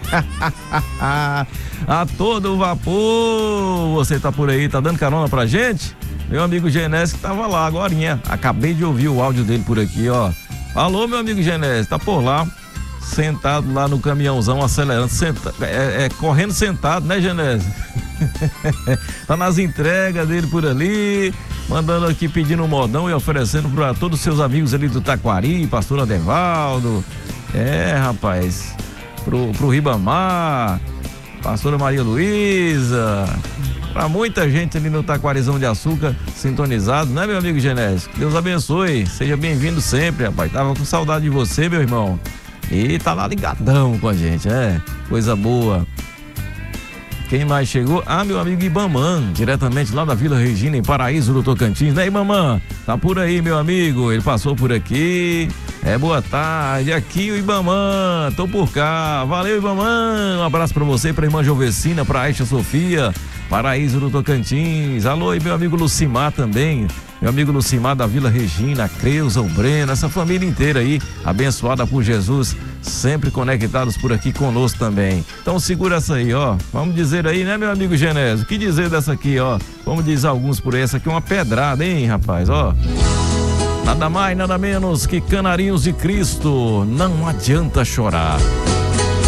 A todo vapor, você tá por aí, tá dando carona pra gente? Meu amigo Genésio que tava lá agorinha, acabei de ouvir o áudio dele por aqui, ó. Alô, meu amigo Genésio, tá por lá, sentado lá no caminhãozão, acelerando, correndo sentado, né, Genésio? Tá nas entregas dele por ali, mandando aqui, pedindo um modão e oferecendo para todos os seus amigos ali do Taquari, pastor Adevaldo, rapaz, pro Ribamar, pastora Maria Luísa, pra muita gente ali no Taquarizão de Açúcar, sintonizado, né, meu amigo Genésio? Deus abençoe, seja bem-vindo sempre, rapaz, tava com saudade de você, meu irmão, e tá lá ligadão com a gente, coisa boa. Quem mais chegou? Meu amigo Ibamã, diretamente lá da Vila Regina, em Paraíso do Tocantins, né, Ibamã? Tá por aí, meu amigo, ele passou por aqui. Boa tarde, aqui o Ibamã, tô por cá. Valeu, Ibamã, um abraço pra você, pra irmã Jovecina, pra Aisha Sofia, Paraíso do Tocantins. Alô, e meu amigo Lucimar também, meu amigo Lucimar da Vila Regina, Creuza, o Breno, essa família inteira aí, abençoada por Jesus, sempre conectados por aqui conosco também. Então segura essa aí, ó. Vamos dizer aí, né, meu amigo Genésio? O que dizer dessa aqui, ó? Vamos dizer alguns por aí. Essa aqui é uma pedrada, hein, rapaz, ó. Nada mais, nada menos que Canarinhos de Cristo. Não adianta chorar.